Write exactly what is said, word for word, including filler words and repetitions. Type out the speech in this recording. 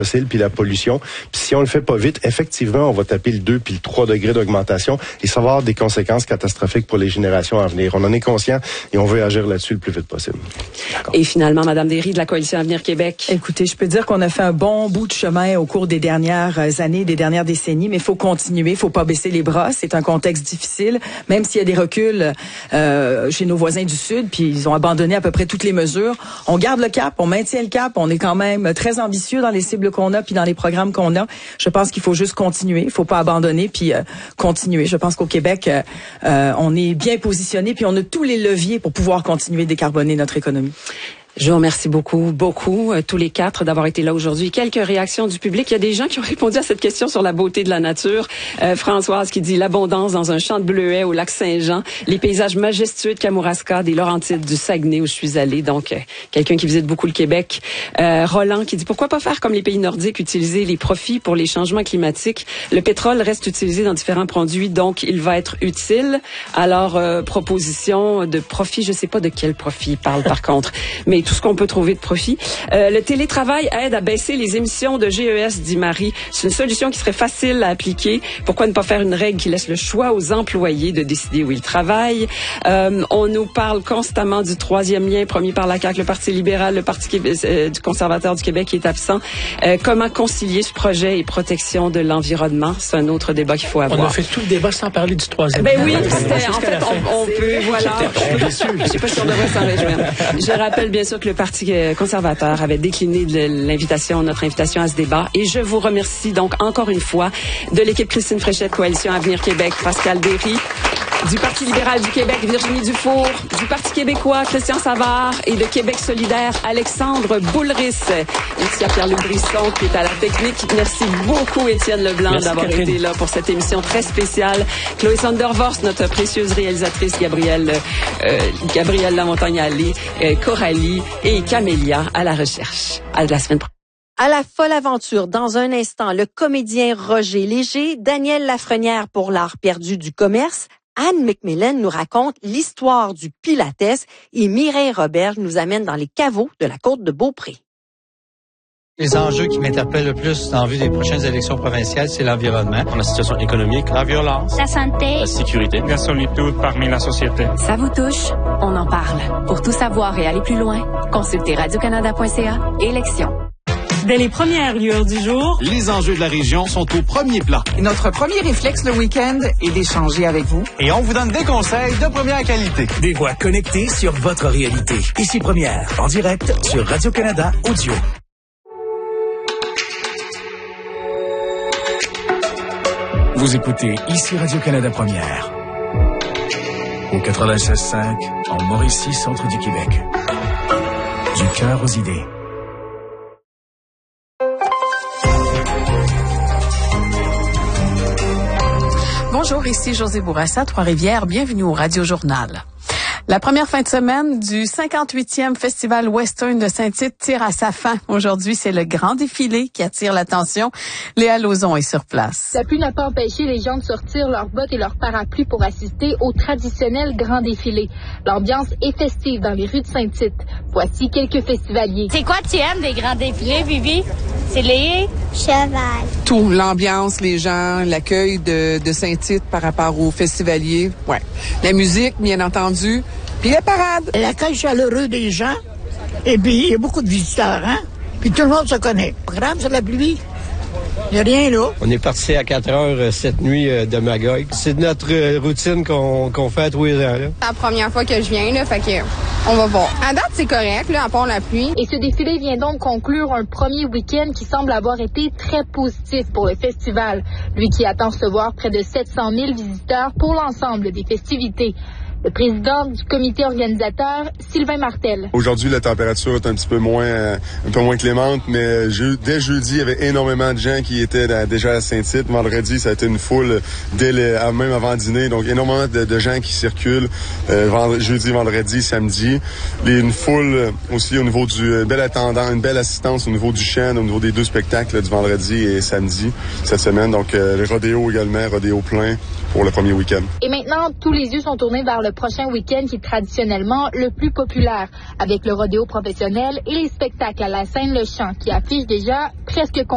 fossile puis la pollution. Puis si on le fait pas vite, effectivement, on va taper le deux puis le trois degrés d'augmentation et ça va avoir des conséquences catastrophiques pour les générations à venir. On en est conscient et on veut agir là-dessus le plus vite possible. Et finalement, Madame Derry de la Coalition Avenir Québec. Écoutez, je peux dire qu'on a fait un bon bout de chemin au cours des dernières années, des dernières décennies, mais il faut continuer, il faut pas baisser les bras. C'est un contexte difficile, même s'il y a des reculs euh, chez nos voisins du Sud, puis ils ont abandonné à peu près toutes les mesures. On garde le cap, on maintient le cap, on est quand même très ambitieux dans les cibles qu'on a puis dans les programmes qu'on a. Je pense qu'il faut juste continuer, il faut pas abandonner puis euh, continuer. Je pense qu'au Québec, euh, euh, on est bien positionné puis on a tous les leviers pour pouvoir continuer de décarboner notre économie. Je vous remercie beaucoup, beaucoup, euh, tous les quatre, d'avoir été là aujourd'hui. Quelques réactions du public. Il y a des gens qui ont répondu à cette question sur la beauté de la nature. Euh, Françoise qui dit l'abondance dans un champ de bleuets au lac Saint-Jean, les paysages majestueux de Kamouraska, des Laurentides, du Saguenay où je suis allée. Donc, euh, quelqu'un qui visite beaucoup le Québec. Euh, Roland qui dit pourquoi pas faire comme les pays nordiques, utiliser les profits pour les changements climatiques. Le pétrole reste utilisé dans différents produits, donc il va être utile. Alors, euh, proposition de profit, je sais pas de quel profit il parle par contre, mais tout ce qu'on peut trouver de profit. Euh, le télétravail aide à baisser les émissions de G E S, dit Marie. C'est une solution qui serait facile à appliquer. Pourquoi ne pas faire une règle qui laisse le choix aux employés de décider où ils travaillent? Euh, on nous parle constamment du troisième lien promis par la C A Q, le Parti libéral, le Parti Québé- euh, du conservateur du Québec qui est absent. Euh, comment concilier ce projet et protection de l'environnement? C'est un autre débat qu'il faut avoir. On a fait tout le débat sans parler du troisième Ben lien. oui, c'était, en fait, on, on peut, voilà. Je sais pas si on devrait s'en réjouir. Je rappelle bien sûr que le Parti conservateur avait décliné de l'invitation, notre invitation à ce débat. Et je vous remercie donc encore une fois de l'équipe Christine Fréchette, Coalition Avenir Québec, Pascal Derry, du Parti libéral du Québec, Virginie Dufour, du Parti québécois, Christian Savard, et de Québec solidaire, Alexandre Boulris. Merci à Pierre-Luc Brisson qui est à la technique. Merci beaucoup, Étienne Leblanc, Merci, d'avoir Catherine. été là pour cette émission très spéciale. Chloé Sondervorst, notre précieuse réalisatrice, Gabrielle, euh, Gabrielle Lamontagne-Allé, euh, Coralie et Camélia à la recherche. À la semaine prochaine. À la folle aventure, dans un instant, le comédien Roger Léger, Daniel Lafrenière pour l'art perdu du commerce, Anne McMillan nous raconte l'histoire du Pilates et Mireille Robert nous amène dans les caveaux de la côte de Beaupré. Les enjeux qui m'interpellent le plus en vue des prochaines élections provinciales, c'est l'environnement, la situation économique, la violence, la santé, la sécurité, la solitude parmi la société. Ça vous touche? On en parle. Pour tout savoir et aller plus loin, consultez radio canada point c a. Élections. Dès les premières lueurs du jour, les enjeux de la région sont au premier plan. Et notre premier réflexe le week-end est d'échanger avec vous. Et on vous donne des conseils de première qualité. Des voix connectées sur votre réalité. Ici Première, en direct sur Radio-Canada Audio. Vous écoutez ici Radio-Canada Première. Au quatre-vingt-seize cinq, en Mauricie, centre du Québec. Du cœur aux idées. Bonjour, ici José Bourassa, Trois-Rivières. Bienvenue au Radio Journal. La première fin de semaine du cinquante-huitième Festival Western de Saint-Tite tire à sa fin. Aujourd'hui, c'est le grand défilé qui attire l'attention. Léa Lauzon est sur place. La pluie n'a pas empêché les gens de sortir leurs bottes et leurs parapluies pour assister au traditionnel grand défilé. L'ambiance est festive dans les rues de Saint-Tite. Voici quelques festivaliers. C'est quoi tu aimes des grands défilés, Vivi? C'est les chevals. Tout, l'ambiance, les gens, l'accueil de, de Saint-Tite par rapport aux festivaliers. Ouais. La musique, bien entendu. Puis la parade. L'accueil chaleureux des gens. Et puis, il y a beaucoup de visiteurs, hein? Puis tout le monde se connaît. Programme sur la pluie. Il n'y a rien là. On est parti à quatre heures cette nuit de Magog. C'est notre routine qu'on qu'on fait à tous les ans. C'est la première fois que je viens, là, fait que on va voir. À date, c'est correct, là, à part la pluie. Et ce défilé vient donc conclure un premier week-end qui semble avoir été très positif pour le festival. Lui qui attend recevoir près de sept cent mille visiteurs pour l'ensemble des festivités. Le président du comité organisateur, Sylvain Martel. Aujourd'hui, la température est un petit peu moins, euh, un peu moins clémente, mais je, dès jeudi, il y avait énormément de gens qui étaient dans, déjà à Saint-Tite. Vendredi, ça a été une foule dès le, même avant dîner, donc énormément de, de gens qui circulent euh, vend, jeudi, vendredi, samedi. Les, une foule aussi au niveau du euh, bel attendant, une belle assistance au niveau du chant, au niveau des deux spectacles là, du vendredi et samedi cette semaine. Donc euh, le rodéo également, rodéo plein pour le premier week-end. Et maintenant, tous les yeux sont tournés vers le prochain week-end qui est traditionnellement le plus populaire, avec le rodéo professionnel et les spectacles à la scène Le Champ qui affichent déjà presque